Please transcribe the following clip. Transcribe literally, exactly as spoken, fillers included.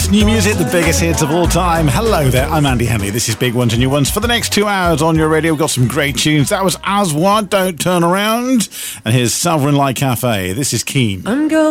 best new music, the biggest hits of all time. Hello there, I'm Andy Henley. This is Big Ones and New Ones. For the next two hours on your radio, we've got some great tunes. That was Aswad, Don't Turn Around. And here's Sovereign Light Cafe. This is Keen. I'm going